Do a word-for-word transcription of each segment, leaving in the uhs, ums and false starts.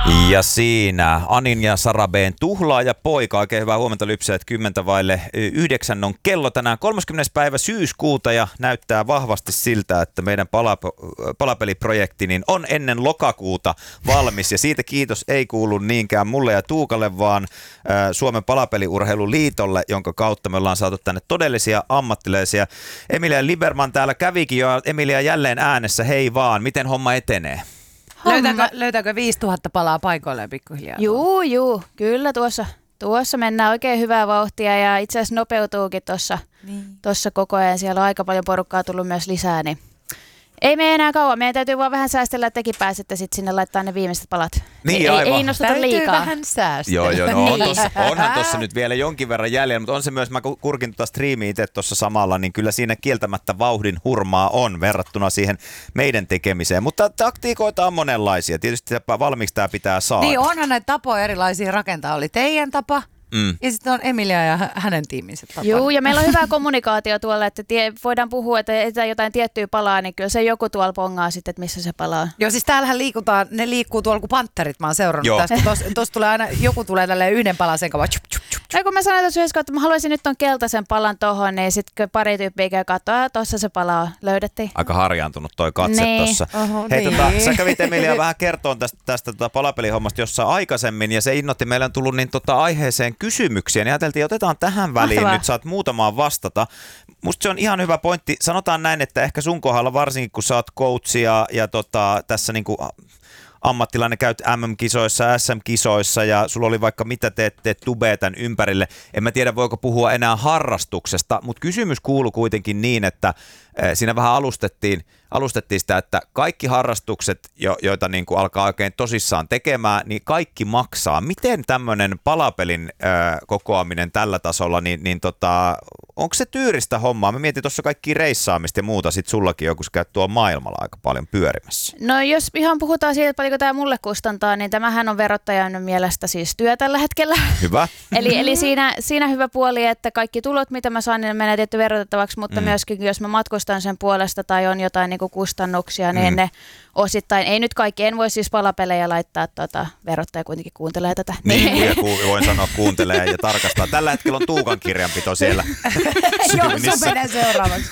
Ja siinä Anin ja Sara B:n tuhlaaja poika. Oikein hyvää huomenta lypsäjät, kymmentä vaille yhdeksän on kello tänään kolmaskymmenes päivä syyskuuta ja näyttää vahvasti siltä, että meidän palap- palapeliprojekti niin on ennen lokakuuta valmis. Ja siitä kiitos ei kuulu niinkään mulle ja Tuukalle, vaan äh, Suomen palapeliurheiluliitolle, jonka kautta me ollaan saatu tänne todellisia ammattilaisia. Emilia Liberman täällä kävikin jo. Emilia jälleen äänessä, hei vaan, miten homma etenee? Löytääkö, löytääkö viisituhatta palaa paikoilleen pikkuhiljaa? Juu, juu, kyllä tuossa, tuossa mennään oikein hyvää vauhtia ja itse asiassa nopeutuukin tuossa niin. koko ajan. Siellä on aika paljon porukkaa tullut myös lisää, niin ei me enää kauan. Meidän täytyy vaan vähän säästellä, että tekin pääsette sitten sinne laittaa ne viimeiset palat. Niin, ei, aivan. ei innosteta täytyy liikaa. vähän säästellä. Joo, joo, no on Niin. tossa, onhan tuossa nyt vielä jonkin verran jäljellä, mutta on se myös, mä kurkin tuota striimiä itse tuossa samalla, niin kyllä siinä kieltämättä vauhdin hurmaa on verrattuna siihen meidän tekemiseen. Mutta taktiikoita on monenlaisia. Tietysti valmiiksi tämä pitää saada. Niin, onhan näitä tapoja erilaisia rakentaa. Oli teidän tapa. Mm. Ja sitten on Emilia ja hänen tiiminsä tapa. Joo, ja meillä on hyvä kommunikaatio tuolla, että tie, voidaan puhua, että etsitään jotain tiettyä palaa, niin kyllä se joku tuolla pongaa sitten, että missä se palaa. Joo, siis täällähän liikutaan, ne liikkuu tuolla kuin panterit, mä oon seurannut tästä. Tuossa tulee aina, joku tulee tälleen yhden palasen kanssa. Ja kun mä sanoin tuossa yhdessä, että mä haluaisin nyt ton keltaisen palan tohon, niin sitten pari tyyppiä käy katsoa, että tuossa se palaa löydettiin. Aika harjaantunut toi katse niin. tuossa. Oho, Hei, niin. tota, sä kävit Emilia vähän kertoon tästä, tästä tota palapelihommasta jossain aikaisemmin, ja se innotti, meillä on tullut niin tota aiheeseen kysymyksiä, niin ajateltiin, otetaan tähän väliin, Mahtavaa. Nyt saat muutamaan vastata. Musta se on ihan hyvä pointti. Sanotaan näin, että ehkä sun kohdalla varsinkin, kun sä oot coach ja, ja tota, tässä niinku ammattilainen käyt M M-kisoissa, S M-kisoissa ja sulla oli vaikka mitä teet, teet tubea tämän ympärille. En mä tiedä, voiko puhua enää harrastuksesta, mutta kysymys kuului kuitenkin niin, että siinä vähän alustettiin, alustettiin sitä, että kaikki harrastukset, jo, joita niin kuin alkaa oikein tosissaan tekemään, niin kaikki maksaa. Miten tämmöinen palapelin äh, kokoaminen tällä tasolla, niin, niin tota, onko se tyyristä hommaa? Mä mietin tuossa kaikki reissaamista ja muuta, sit sullakin joku sä käyt tuolla maailmalla aika paljon pyörimässä. No jos ihan puhutaan siitä, paljonko tämä mulle kustantaa, niin tämähän on verottajan mielestä siis työ tällä hetkellä. Hyvä. eli eli siinä, siinä hyvä puoli, että kaikki tulot, mitä mä saan, niin menee tietty verotettavaksi, mutta mm. myöskin jos mä matkustan sen puolesta tai on jotain niin kuin kustannuksia, niin mm. ne osittain, ei nyt kaikki, en voi siis palapelejä laittaa, tuota, verottaja kuitenkin kuuntelee tätä. Niin, ja ku, voin sanoa kuuntelee ja tarkastaa. Tällä hetkellä on Tuukan kirjanpito siellä. Joo, se menee seuraavaksi.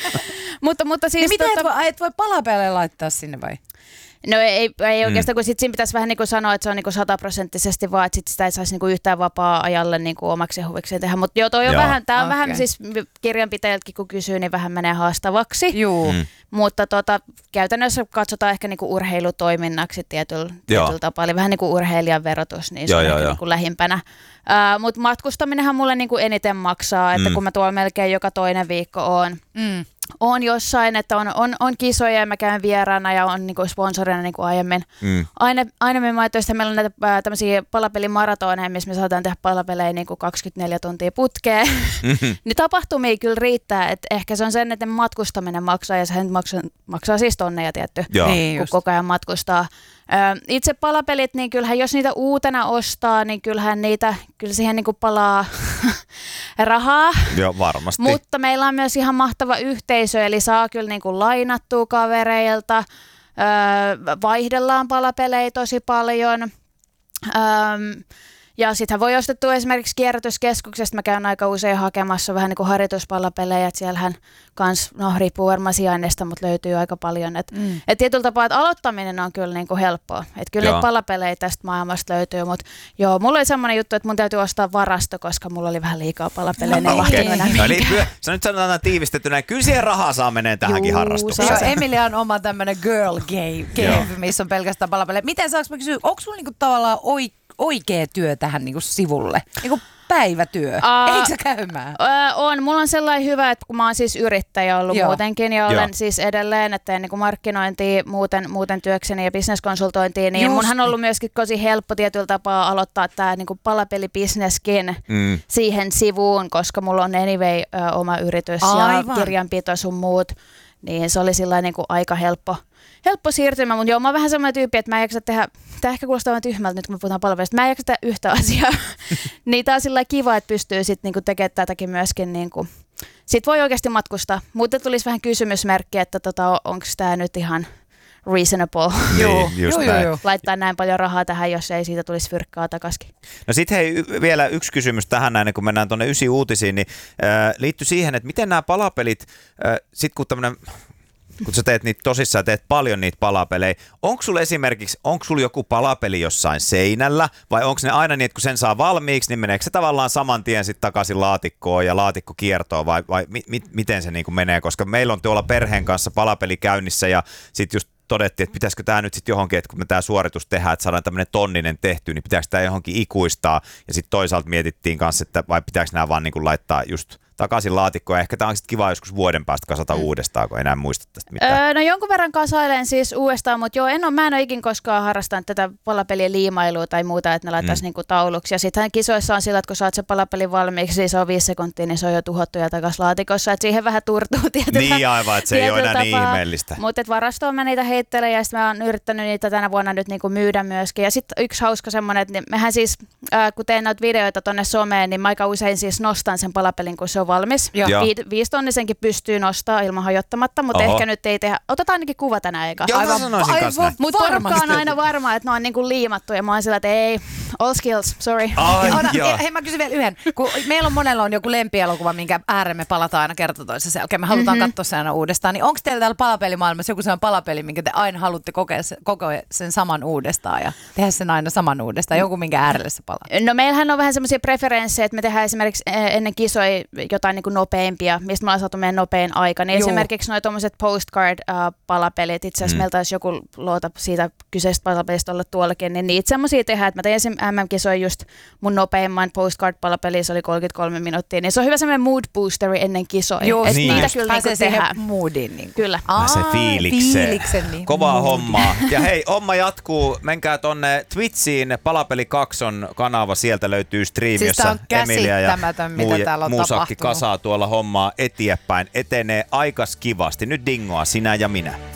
mutta, mutta siis... Niin mitä tota... et voi, et voi palapelejä laittaa sinne vai? No ei, ei oikeastaan, mm. kun sit siinä pitäisi vähän niin kuin sanoa, että se on niin sataprosenttisesti vaan, että sit sitä ei saisi niin kuin yhtään vapaa-ajalle niin kuin omaksi huvikseen tehdä. Mutta joo, toi on joo. vähän, tämä on okay. vähän siis kirjanpitäjältäkin kun kysyy, niin vähän menee haastavaksi. Juu. Mm. Mutta tota, käytännössä katsotaan ehkä niin kuin urheilutoiminnaksi tietyllä, tietyllä tapaa, eli vähän niin kuin urheilijan verotus, niin se joo, on joo, ehkä niin kuin lähimpänä. Uh, Mutta matkustaminenhan mulle niin kuin eniten maksaa, että mm. kun mä tuolla melkein joka toinen viikko oon. Mm. On jossain, että on, on, on kisoja ja mä käyn vieraana ja on niin kuin sponsorina niin kuin aiemmin. Mm. Aina, aina me maitoista meillä on näitä ää, tämmöisiä palapelimaratoneja, missä me saadaan tehdä palapelejä niin kuin kaksikymmentäneljä tuntia putkeen. Mm-hmm. Niin tapahtumia kyllä riittää, että ehkä se on sen, että matkustaminen maksaa ja sehän maksaa, maksaa siis tonneja tietty, niin, kun koko ajan matkustaa. Ö, itse palapelit, niin kyllähän jos niitä uutena ostaa, niin kyllähän niitä, kyllä siihen niin kuin palaa rahaa. Joo, varmasti. Mutta meillä on myös ihan mahtava yhteisö, eli saa kyllä niin kuin lainattua kavereilta, öö, vaihdellaan palapelejä tosi paljon. Öö, ja sittenhän voi ostettua esimerkiksi kierrätyskeskuksesta, mä käyn aika usein hakemassa vähän niin kuin harjoituspalapelejä, että siellähän kans, no riippuu varmaan sijainnista, mutta löytyy aika paljon. Et, mm. et tietyllä tapaa, että aloittaminen on kyllä niin kuin helppoa. Että kyllä niitä palapelejä tästä maailmasta löytyy, mutta joo, mulla oli semmoinen juttu, että mun täytyy ostaa varasto, koska mulla oli vähän liikaa palapelejä, niin okay. mahtunut Eli sä nyt sanotaan tiivistettynä, kyllä siihen rahaa saa menee tähänkin Juu, harrastukseen. Joo, Emilia on oma tämmönen girl game, game missä on pelkästään palapelejä. Miten saaks mä kysyä, onko sulla niinku tavallaan oikein oikea työ tähän niinku sivulle? Niinku päivätyö. Uh, Eikö sä käymään? Uh, on. Mulla on sellainen hyvä, että kun mä oon siis yrittäjä ollut Joo. muutenkin ja olen Joo. siis edelleen, että teen niinku markkinointia muuten, muuten työkseni ja bisneskonsultointia, niin Just. munhan on ollut myöskin tosi helppo tietyllä tapaa aloittaa tää niinku palapelibisneskin mm. siihen sivuun, koska mulla on anyway uh, oma yritys Aivan. ja kirjanpito sun muut, niin se oli sillä niinku aika helppo. Helppo siirtymä, mutta joo, mä oon vähän semmoinen tyyppi, että mä en jaksa tehdä, tää ehkä kuulostaa vähän tyhmältä nyt kun me puhutaan palveluista, mä en jaksa tehdä yhtä asiaa. Niin tää on sillä kiva, että pystyy sitten niinku tekemään tätäkin myöskin, niinku. Sit voi oikeasti matkustaa. Mutta tulisi vähän kysymysmerkki, että tota, onko tää nyt ihan reasonable. Joo, niin, just joo, joo. Laittaa näin paljon rahaa tähän, jos ei siitä tulisi fyrkkaa takaisin. No sit hei, y- vielä yksi kysymys tähän näin, kun mennään tuonne Ysi uutisiin, niin äh, liittyy siihen, että miten nämä palapelit, äh, sit kun tämmönen, kun sä teet niitä tosissaan, teet paljon niitä palapelejä, onko sulla esimerkiksi, onko sulla joku palapeli jossain seinällä, vai onko ne aina niin, että kun sen saa valmiiksi, niin meneekö se tavallaan saman tien sitten takaisin laatikkoon ja laatikko kiertoon, vai, vai mi- mi- miten se niin kuin menee, koska meillä on tuolla perheen kanssa palapeli käynnissä, ja sitten just todettiin, että pitäisikö tämä nyt sitten johonkin, että kun me tämä suoritus tehdään, että saadaan tämmöinen tonninen tehty, niin pitääkö tämä johonkin ikuistaa, ja sitten toisaalta mietittiin kanssa, että vai pitääkö nämä vaan niin kuin laittaa just takaisin laatikkoon, ja ehkä tämä on sitten kiva joskus vuoden päästä kasata mm. uudestaan, kun enää muista tästä mitään. Öö, no jonkun verran kasailen siis uudestaan, mutta joo, en ole, mä en ole ikin koskaan harrastanut tätä palapelien liimailua tai muuta, että ne laittaisi mm. niinku tauluksi. Ja sittenhän kisoissa on sillä, että kun saat se palapeli valmiiksi, niin se on viisi sekuntia, niin se on jo tuhottu ja takaisin laatikossa, että siihen vähän turtuu tietyllä Niin aivan, että se ei ole enää niin ihmeellistä. Mutta varastoon mä niitä heittelen ja sitten mä oon yrittänyt niitä tänä vuonna nyt niinku myydä myöskin. Ja sitten yksi hauska semmoinen, että mehän siis, äh, kun teen noita videoita tonne someen, niin mä aika usein siis nostan sen palapelin, kun se on valmis. Joo. Vi- viistonnisenkin pystyy nostaa ilman hajottamatta, mutta Oho. ehkä nyt ei tehdä. Otetaan ainakin kuva tänään eikä. Joo, mä sanoisin kanssa näin. Mutta porukka on aina varma, että ne on niinku liimattu ja mä oon sillä, että ei, all skills, sorry. Ai, Ota, joo. hei, mä kysyn vielä yhden. Kun meillä on monella on joku lempielokuva, minkä ääreen me palataan aina kerta toisessa jälkeen. Me halutaan mm-hmm. katsoa sen aina uudestaan. Niin onko teillä täällä palapelimaailmassa joku sellainen palapeli, minkä te aina haluatte kokea sen, kokea sen saman uudestaan ja tehdä sen aina saman uudestaan? Joku, minkä äärelle sä palaat? No meillähän on vähän semmoisia preferenssejä, että me tehdään esimerkiksi ennen kisoja jotain niinku nopeimpia, mistä me ollaan saatu meidän nopein aika. Niin esimerkiksi noi tommoset postcard-palapelit, itse asiassa mm. meiltä olisi joku luota siitä kyseisestä palapelistä olla tuollakin, niin niitä semmoisia tehdään, että mä tein esim. M M-kisoja just mun nopeimman postcard-palapeli, se oli kolmekymmentäkolme minuuttia, niin se on hyvä semmoinen mood boosteri ennen kisoja. Joo, niin niitä just. kyllä niinku tehdään. Moodiin. Niin kyllä. Aa, se fiiliksen. fiiliksen niin. Kovaa moodi. hommaa. Ja hei, homma jatkuu. Menkää tonne Twitchiin, Palapeli kakson kanava, sieltä löytyy stream, siis jossa Emilia ja muu, muusakki kasaa tuolla hommaa eteenpäin. Etenee aikas kivasti. Nyt dingoa, sinä ja minä.